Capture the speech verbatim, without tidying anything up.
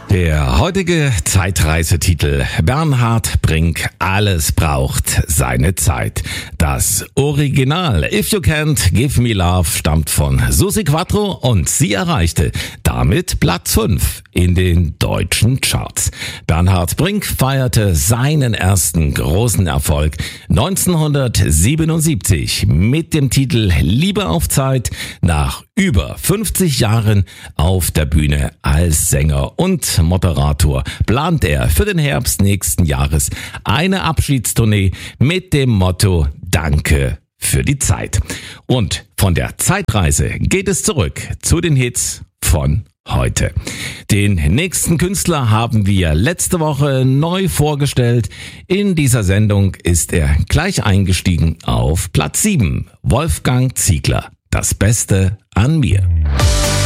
Der heutige Zeitreisetitel Bernhard Brink, alles braucht seine Zeit. Das Original If You Can't Give Me Love stammt von Susi Quattro und sie erreichte damit Platz fünf in den deutschen Charts. Bernhard Brink feierte seinen ersten großen Erfolg neunzehnhundertsiebenundsiebzig mit dem Titel Liebe auf Zeit nach über fünfzig Jahren auf der Bühne als Sänger und Moderator plant er für den Herbst nächsten Jahres eine Abschiedstournee mit dem Motto Danke für die Zeit. Und von der Zeitreise geht es zurück zu den Hits von heute. Den nächsten Künstler haben wir letzte Woche neu vorgestellt. In dieser Sendung ist er gleich eingestiegen auf Platz sieben. Wolfgang Ziegler, das Beste an mir.